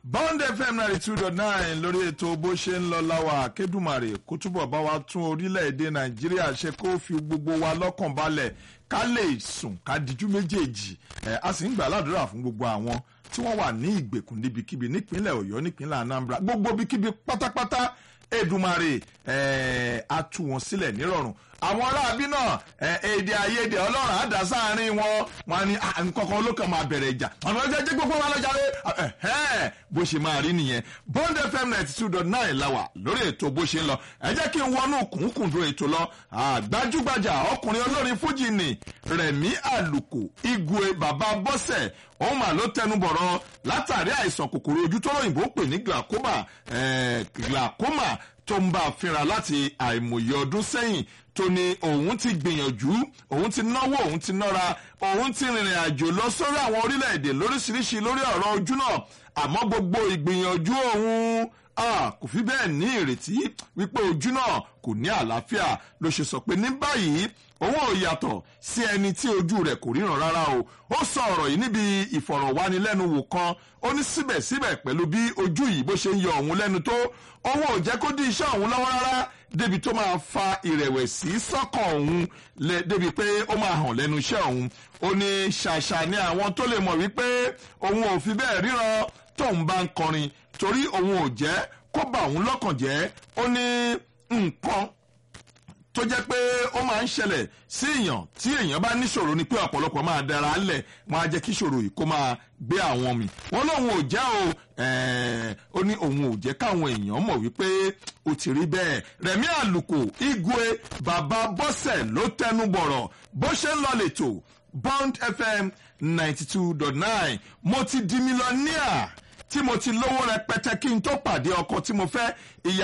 Bond FM 92.9 lórí ètò bó ṣe ń lọ láwa Kédùmarè kó túbọ̀ bá wa tún orílẹ̀-èdè Nàìjíríà ṣe kó fi gbogbo wa lọ́kàn balẹ̀ ká lè sùn ká dijú méjèèjì a sì ń gbà ládùúrà fún gbogbo àwọn tí wọ́n wà ní ìgbèkùn níbikíbi nípínlẹ̀ Ọ̀yọ́ nípínlẹ̀ Anambra gbogbo bíkíbi pátápátá Èdùmàrè á tú wọn sílẹ̀ nírọ̀rùn àwọn aráabí náà èdè àìyedè Ọlọ́run á dá sáàárín wọn ní nǹkankan ló kàn máa bẹ̀rẹ̀ ìjà ọ̀nà ọjọ́ jẹ́ gbogbo wa lọ́jà rẹ̀ bó ṣe máa rí nìyẹn Bond FM 92.9 láwà lórí ètò bó ṣe ń lọ ẹ jẹ́ kí n wọnú kùnkùndùn ètò lọ gbajúgbajà ọkùnrin olórin fújì ni Rẹ̀mí Àlùkò Igwe bàbá Bọ́sẹ̀ òun mà ló tẹnubọ̀rọ̀ látàrí àìsàn kòkòrò ojú tó lóyìnbó pè ní glaucoma tó ń bá a fínra láti àìmọye ọdún sẹ́yìn tó ní òun ti gbìyànjú òun ti náwó òun ti nára òun ti rìnrìn àjò lọ sórí àwọn orílẹ̀-èdè lóríṣiríṣi lórí ọ̀rọ̀ ojú náà àmọ́ gbogbo ìgbìyànjú òun kò fi bẹ́ẹ̀ ní ìrètí wípé ojú náà kò ní àlàáfíà ló ṣe sọ pé ní báyìí òun ò yàtọ̀ sí ẹni tí ojú rẹ̀ kò ríran rárá o ó sọ ọ̀rọ̀ yìí níbi ìfọ̀rọ̀wánilẹ́nuwò kan ó ní síbẹ̀síbẹ̀ pẹ̀lú bí ojú yìí bó ṣe ń yọ òun lẹ́nu tó òun ò jẹ́ kó dí iṣẹ́ òun lọ́wọ́ rárá débi tó máa fa ìrẹ̀wẹ̀sì sọ́kàn òun débi pé ó máa hàn lẹ́nu iṣẹ́ òun ó ní ṣàṣà ni àwọn tó lè mọ̀ wípé òun ò fi bẹ́ẹ̀ ríran tóun bá ń kọrin torí òun ò jẹ́ kó bà òun lọ́kàn jẹ́ ó ní nǹkan tó jẹ́ pé ó máa ń ṣẹlẹ̀ sí èèyàn tí èèyàn bá níṣòro ni pé ọ̀pọ̀lọpọ̀ máa dára lẹ̀ wọ́n á jẹ́ kí ìṣòro yìí kó máa gbé àwọn mì wọ́n lóun ò jẹ́ ó ní òun ò jẹ́ káwọn èèyàn mọ̀ wípé ó ti rí bẹ́ẹ̀ Rẹ̀mí Àlùkò Igwe bàbá Bọ́sẹ̀ ló tẹnu bọ̀rọ̀ bó ṣe ń lọ lẹ́tọ̀ Bond FM 92.9 mo ti di mílíọ̀níà tí mo ti lówó rẹpẹtẹ kí n tó pàdé ọkọ tí mo fẹ́ ìyá